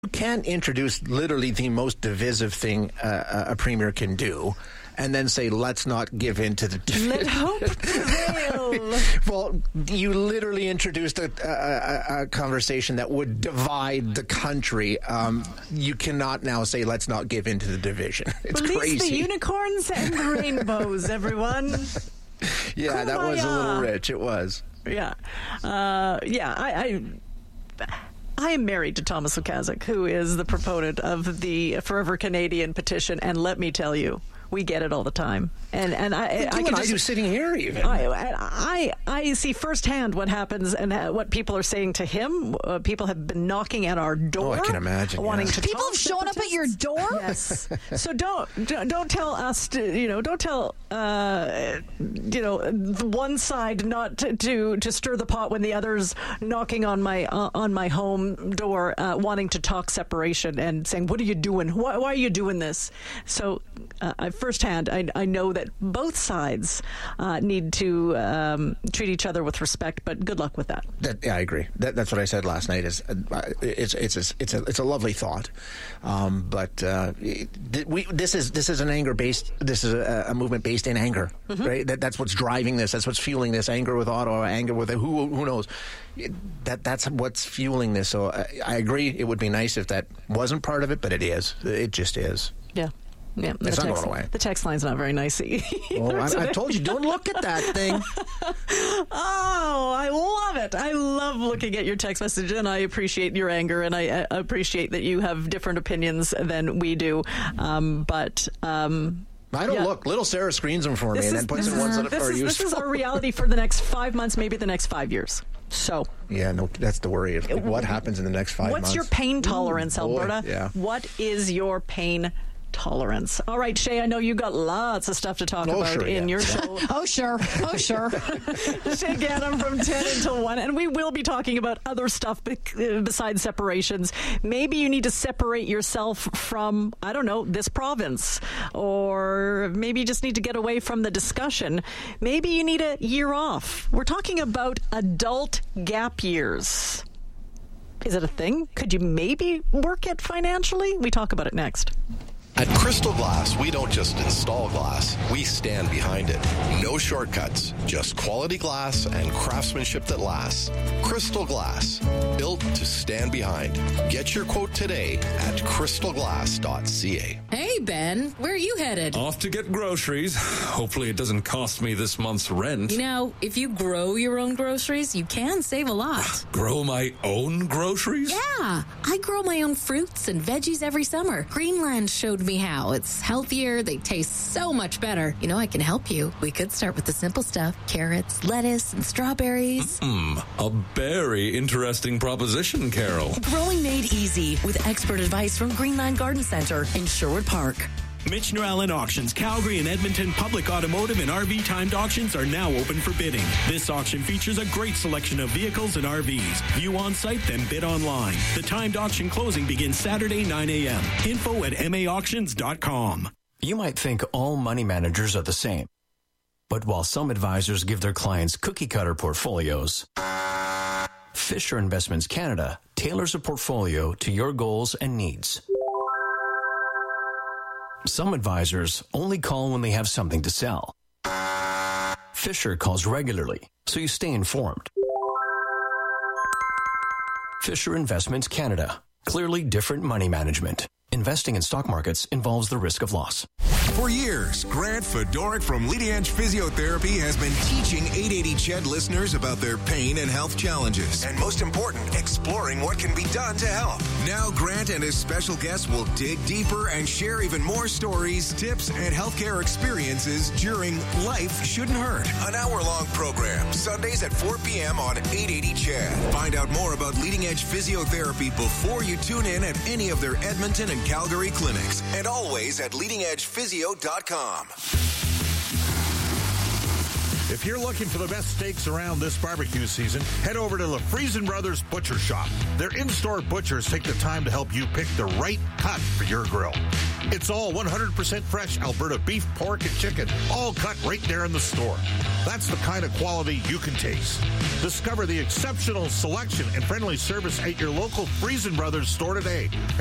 You can't introduce literally the most divisive thing a premier can do and then say, let's not give in to the... Let hope prevail. Well, you literally introduced a conversation that would divide the country. You cannot now say, let's not give in to the division. It's Release crazy. the unicorns and the rainbows, everyone. Yeah, that was a little rich. It was. Yeah. I am married to Thomas Okazik, who is the proponent of the Forever Canadian petition, and let me tell you, we get it all the time. And I do sitting here even. I see firsthand what happens and what people are saying to him. People have been knocking at our door. Oh, I can imagine. Wanting to people have shown up at your door. Yes. So don't tell us don't tell the one side not to stir the pot when the other's knocking on my home door, wanting to talk separation and saying, "What are you doing? Why are you doing this?" So firsthand, I know that both sides need to treat each other with respect. But good luck with that. I agree. That's what I said last night. It's a lovely thought, but this is an anger based. This is a movement based in anger, right? That's what's driving this. That's what's fueling this. Anger with Ottawa, anger with who knows. That's what's fueling this. So I agree. It would be nice if that wasn't part of it, but it is. It just is. Yeah. Yeah, it's not going away. The text line's not very nice either. Well, I told you, don't look at that thing. Oh, I love it. I love looking at your text message, and I appreciate your anger, and I appreciate that you have different opinions than we do. I don't look. Little Sarah screens them for me and then puts in ones that are useful. This is our reality for the next 5 months, maybe the next 5 years. So yeah, no, that's the worry of what happens in the next 5 months. What's your pain tolerance, Alberta? Yeah. What is your pain tolerance? All right, Shay, I know you got lots of stuff to talk about in your show. Oh, sure. Shay Gannam from 10 until 1, and we will be talking about other stuff besides separations. Maybe you need to separate yourself from, I don't know, this province, or maybe you just need to get away from the discussion. Maybe you need a year off. We're talking about adult gap years. Is it a thing? Could you maybe work it financially? We talk about it next. At Crystal Glass, we don't just install glass, we stand behind it. No shortcuts, just quality glass and craftsmanship that lasts. Crystal Glass, built to stand behind. Get your quote today at crystalglass.ca. Hey, Ben, where are you headed? Off to get groceries. Hopefully it doesn't cost me this month's rent. You know, if you grow your own groceries, you can save a lot. Grow my own groceries? Yeah, I grow my own fruits and veggies every summer. Greenland showed me how. It's healthier, they taste so much better. You know, I can help you. We could start with the simple stuff. Carrots, lettuce, and strawberries. A very interesting proposition, Carol. Growing made easy with expert advice from Greenland Garden Center in Sherwood Park. Mitch Norellen Auctions, Calgary and Edmonton public automotive and RV timed auctions are now open for bidding. This auction features a great selection of vehicles and RVs. View on site, then bid online. The timed auction closing begins Saturday, 9 a.m. Info at maauctions.com. You might think all money managers are the same. But while some advisors give their clients cookie-cutter portfolios, Fisher Investments Canada tailors a portfolio to your goals and needs. Some advisors only call when they have something to sell. Fisher calls regularly, so you stay informed. Fisher Investments Canada. Clearly different money management. Investing in stock markets involves the risk of loss. For years, Grant Fedoruk from Leading Edge Physiotherapy has been teaching 880 CHED listeners about their pain and health challenges. And most important, exploring what can be done to help. Now, Grant and his special guests will dig deeper and share even more stories, tips, and healthcare experiences during Life Shouldn't Hurt. An hour-long program, Sundays at 4 p.m. on 880 CHED. Find out more about Leading Edge Physiotherapy before you tune in at any of their Edmonton and Calgary clinics, and always at leadingedgephysio.com. If you're looking for the best steaks around this barbecue season, head over to LaFriesen Brothers Butcher Shop. Their in-store butchers take the time to help you pick the right cut for your grill. It's all 100% fresh Alberta beef, pork, and chicken, all cut right there in the store. That's the kind of quality you can taste. Discover the exceptional selection and friendly service at your local Friesen Brothers store today.